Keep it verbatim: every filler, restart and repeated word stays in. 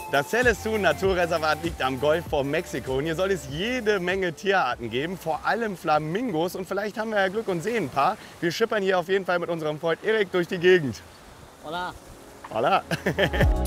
Das Celestún Naturreservat liegt am Golf von Mexiko und hier soll es jede Menge Tierarten geben, vor allem Flamingos, und vielleicht haben wir ja Glück und sehen ein paar. Wir schippern hier auf jeden Fall mit unserem Freund Erik durch die Gegend. Hola. Hola.